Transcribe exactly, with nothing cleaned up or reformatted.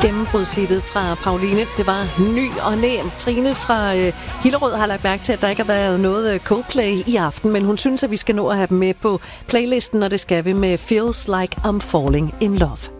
Gennembrudshittet fra Pauline, det var Ny og Næ. Trine fra øh, Hillerød har lagt mærke til, at der ikke har været noget Coldplay i aften, men hun synes, at vi skal nå at have dem med på playlisten, og det skal vi med Feels Like I'm Falling in Love.